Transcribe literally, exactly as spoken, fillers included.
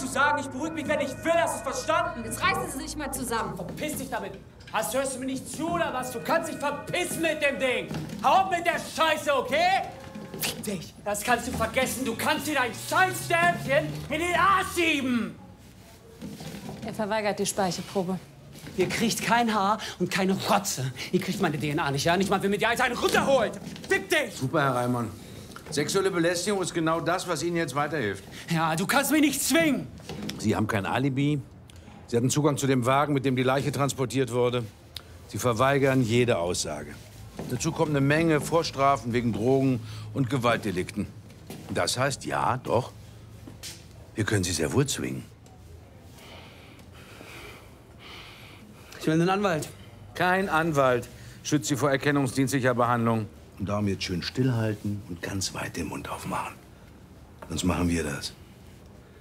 zu sagen. Ich beruhige mich, wenn ich will. Hast du es verstanden? Jetzt reißen Sie sich mal zusammen. Verpiss dich damit. Hast, hörst du mir nicht zu oder was? Du kannst dich verpissen mit dem Ding. Hau ab mit der Scheiße, okay? Fick dich. Das kannst du vergessen. Du kannst dir dein Scheißstäbchen in den Arsch schieben. Er verweigert die Speichelprobe. Ihr kriegt kein Haar und keine Rotze. Ihr kriegt meine D N A nicht, ja? Nicht mal, wenn mir die einen runterholt. Fick dich! Super, Herr Reimann. Sexuelle Belästigung ist genau das, was Ihnen jetzt weiterhilft. Ja, du kannst mich nicht zwingen. Sie haben kein Alibi. Sie hatten Zugang zu dem Wagen, mit dem die Leiche transportiert wurde. Sie verweigern jede Aussage. Dazu kommt eine Menge Vorstrafen wegen Drogen- und Gewaltdelikten. Das heißt, ja, doch, wir können Sie sehr wohl zwingen. Ich will einen Anwalt. Kein Anwalt schützt Sie vor erkennungsdienstlicher Behandlung. Und darum jetzt schön stillhalten und ganz weit den Mund aufmachen. Sonst machen wir das.